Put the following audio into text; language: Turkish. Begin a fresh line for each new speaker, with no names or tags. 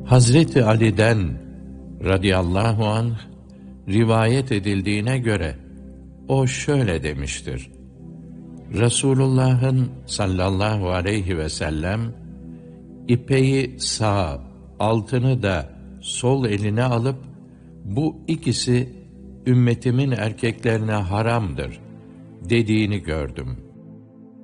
Hazreti Ali'den radıyallahu anh rivayet edildiğine göre o şöyle demiştir: Resulullah'ın sallallahu aleyhi ve sellem ipeyi sağ, altını da sol eline alıp bu ikisi ümmetimin erkeklerine haramdır dediğini gördüm.